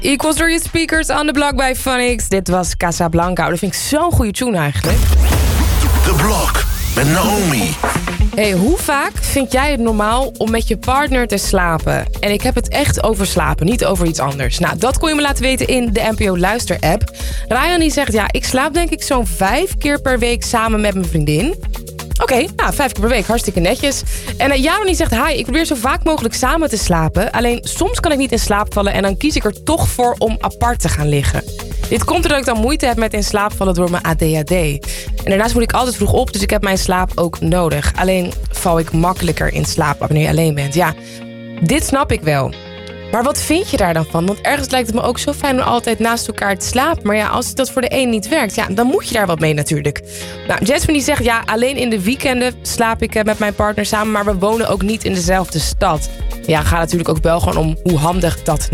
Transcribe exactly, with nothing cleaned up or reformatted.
Equals door je speakers on the block bij Phonics. Dit was Casablanca. Dat vind ik zo'n goede tune eigenlijk. The Block met Naomi. Hey, hoe vaak vind jij het normaal om met je partner te slapen? En ik heb het echt over slapen, niet over iets anders. Nou, dat kon je me laten weten in de N P O Luister-app. Ryan die zegt, ja, ik slaap denk ik zo'n vijf keer per week samen met mijn vriendin. Oké, okay, nou, vijf keer per week, hartstikke netjes. En uh, Jaron die zegt, hi, ik probeer zo vaak mogelijk samen te slapen. Alleen soms kan ik niet in slaap vallen en dan kies ik er toch voor om apart te gaan liggen. Dit komt doordat ik dan moeite heb met in slaap vallen door mijn A D H D. En daarnaast moet ik altijd vroeg op, dus ik heb mijn slaap ook nodig. Alleen val ik makkelijker in slaap wanneer je alleen bent. Ja, dit snap ik wel. Maar wat vind je daar dan van? Want ergens lijkt het me ook zo fijn om altijd naast elkaar te slapen. Maar ja, als dat voor de een niet werkt, ja, dan moet je daar wat mee natuurlijk. Nou, Jasmine die zegt, ja, alleen in de weekenden slaap ik met mijn partner samen. Maar we wonen ook niet in dezelfde stad. Ja, gaat natuurlijk ook wel gewoon om hoe handig dat